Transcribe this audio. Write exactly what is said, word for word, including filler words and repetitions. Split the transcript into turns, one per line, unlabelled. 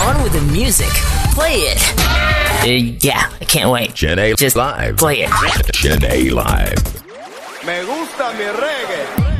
on with the music. Play it. Uh, yeah, I can't wait.
Jhené
Just
Live.
play it.
Jhené Live.
Me gusta mi reggae.